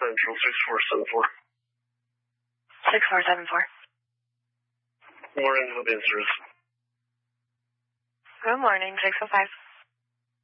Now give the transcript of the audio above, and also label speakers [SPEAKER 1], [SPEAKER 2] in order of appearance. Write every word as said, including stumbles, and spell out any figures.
[SPEAKER 1] Central, six four seven four.
[SPEAKER 2] six four seven four.
[SPEAKER 1] Morning, hub answers.
[SPEAKER 2] Good morning, six oh five.